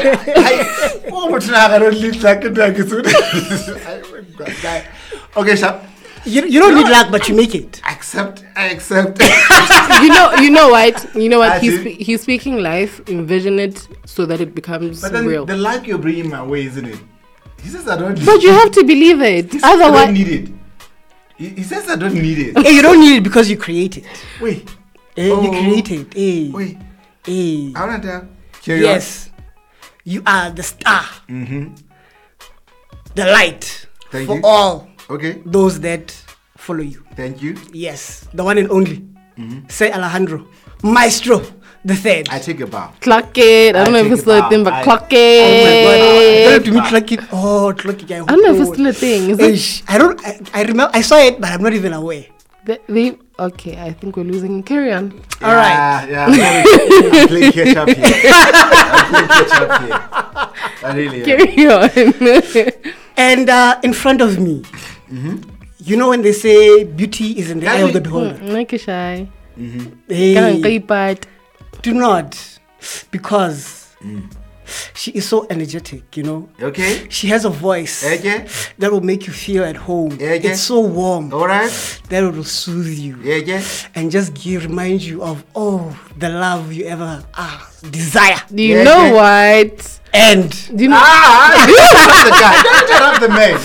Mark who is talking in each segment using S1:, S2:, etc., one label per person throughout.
S1: Okay, Shab.
S2: You don't need luck, but you make it.
S1: I accept.
S3: You know what?
S1: I see.
S3: He's speaking life. Envision it so that it becomes
S1: But then
S3: real.
S1: the luck you're bringing my way, isn't it? He says I don't need
S3: But you have to believe it.
S1: He says I don't
S3: Otherwise,
S1: need it. He says I don't need it.
S2: Hey, you don't need it because you create it.
S1: Wait.
S2: Hey, you create it. Hey.
S1: Wait.
S2: Hey.
S1: I want to carry
S2: Yes. You are the star.
S1: Mm-hmm.
S2: The light.
S1: Thank
S2: for
S1: you.
S2: all
S1: Okay.
S2: those that follow you.
S1: Thank you.
S2: Yes. The one and only. Say Alejandro. Maestro. The third.
S1: I take a bow.
S3: clock it. I don't know if
S1: take
S3: it's
S1: it
S3: still a
S1: out.
S3: thing, but
S1: I-
S3: clock
S2: Oh my God.
S3: it.
S2: Don't have to meet Lucky. Oh, Lucky.
S3: I don't know if it's still a thing. Is it?
S2: Eish, I remember. I saw it, but I'm not even aware.
S3: Okay, I think we're losing. Carry on.
S2: All right.
S1: Yeah. I'm playing catch up here. I really am.
S3: Carry on.
S2: And in front of me, you know when they say beauty is in the eye of the beholder.
S3: Like a shy.
S2: Hey,
S3: But
S2: do not, because she is so energetic. You know,
S1: Okay.
S2: she has a voice
S1: Okay.
S2: that will make you feel at home.
S1: Okay.
S2: It's so warm
S1: All right.
S2: that it will soothe you
S1: Okay.
S2: and just remind you of the love you ever desire.
S3: do you
S1: Yeah,
S3: know
S1: yeah.
S3: what?
S2: And
S3: Do you know?
S1: Interrupt the guy. Don't interrupt the man.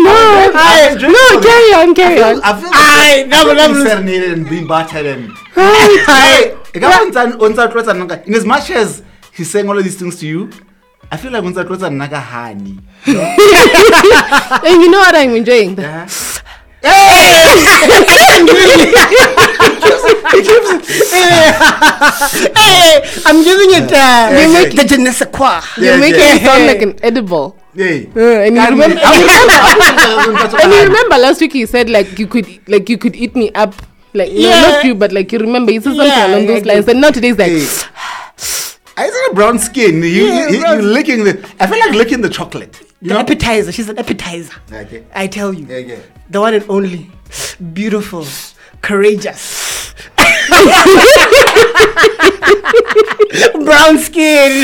S3: Carry on.
S1: I feel
S2: Aye, never,
S1: being
S2: never.
S1: serenaded and being battered and
S2: Aye.
S1: in as much as he's saying all of these things to you, I feel like naga honey.
S3: And you know what I'm enjoying?
S1: Yeah.
S2: Hey, I'm using it.
S1: Yeah,
S2: You make
S1: yeah.
S2: the je ne sais quoi.
S3: You're
S1: Yeah,
S3: making
S1: yeah.
S3: it sound like an edible.
S1: Hey.
S3: And you remember? And you
S1: And
S3: remember last week he said like you could eat me up, like no,
S2: Yeah.
S3: not you, but like you remember he said something
S2: Yeah,
S3: along those
S2: yeah,
S3: lines. And now today's like
S1: I said brown skin. You're licking the. I feel like licking the chocolate. You
S2: The
S1: know.
S2: appetizer. She's an appetizer.
S1: Okay.
S2: I tell you.
S1: Yeah.
S2: The one and only. Beautiful. Courageous. Brown skin.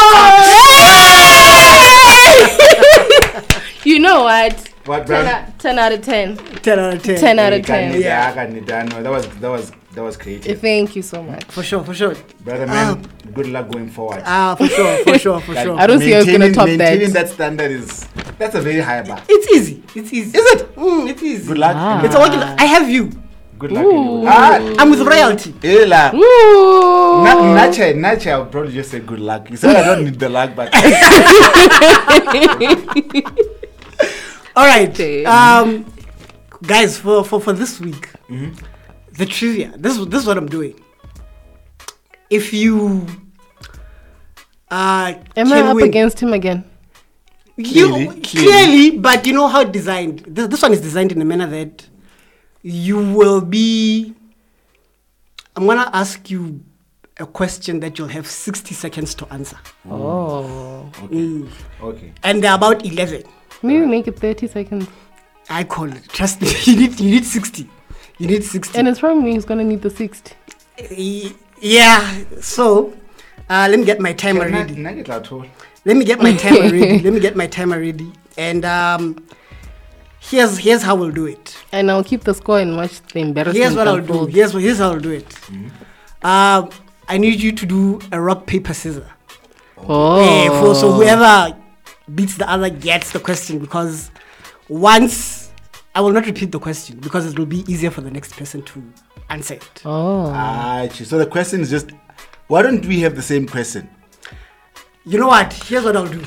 S3: you know what?
S1: What
S3: 10 out of 10.
S2: 10 out of 10.
S3: 10 out of 10.
S1: Yeah, I got it done. No, that was creative.
S3: Thank you so much.
S2: For sure.
S1: Brother man, good luck going forward.
S2: For sure.
S1: Like,
S3: I don't see how it's gonna top that.
S1: Maintaining that standard that's a very high bar.
S2: It's easy.
S1: Is it?
S2: It's easy.
S1: Good luck.
S3: Ah.
S2: It's a working. I have you.
S1: Good luck.
S3: Ooh.
S2: I'm with royalty.
S3: Ooh.
S1: Nature, I'll probably just say good luck. You said I don't need the luck, but
S2: All right.
S3: Okay.
S2: Guys, for this week, the trivia. This is what I'm doing. If you
S3: Am I
S2: can
S3: up
S2: win.
S3: against him again?
S2: Clearly, but you know how it's designed. This one is designed in a manner that you will be. I'm gonna ask you a question that you'll have 60 seconds to answer,
S3: Oh.
S1: okay.
S2: and they're about 11.
S3: Maybe make it 30 seconds.
S2: I call it. Trust me. You need 60. You need 60.
S3: And it's probably he's gonna need the 60.
S2: Yeah. So, let me get my timer ready.
S1: Nugget at all.
S2: Let me get my timer ready. And here's how we'll do it.
S3: And I'll keep the score and watch the embarrassment.
S2: Here's what I'll do.
S3: unfold.
S2: Here's how I'll do it. I need you to do a rock paper scissors.
S3: Oh.
S2: So whoever beats the other gets the question, because once I will not repeat the question because it will be easier for the next person to answer it.
S3: Oh.
S1: So the question is just, why don't we have the same question?
S2: You know what? Here's what I'll do.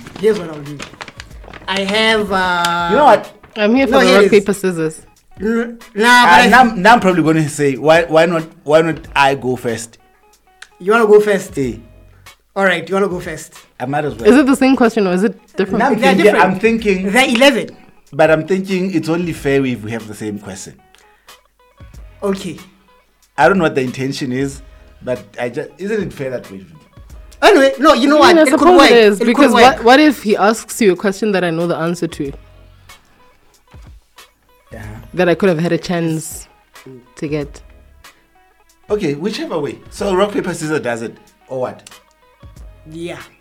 S2: I have.
S1: You know what?
S3: I'm here for
S2: No,
S3: the
S2: here it
S3: rock
S2: is.
S3: paper scissors.
S2: Nah, but
S1: Now I'm probably going to say, why not I go first?
S2: you want to go first?
S1: Hey,
S2: All right, you want to go first?
S1: I might as well.
S3: Is it the same question or is it different?
S1: Now
S2: They're different.
S1: I'm thinking,
S2: They're 11.
S1: but I'm thinking it's only fair if we have the same question.
S2: Okay.
S1: I don't know what the intention is, but isn't it fair that way?
S2: Anyway, no, you know
S3: I
S2: what?
S3: mean, I
S2: It could
S3: suppose
S2: work.
S3: it is,
S2: It
S3: because
S2: could work.
S3: what if he asks you a question that I know the answer to,
S1: Yeah.
S3: that I could have had a chance to get?
S1: Okay, whichever way. So rock paper scissors does it, or what?
S2: Yeah.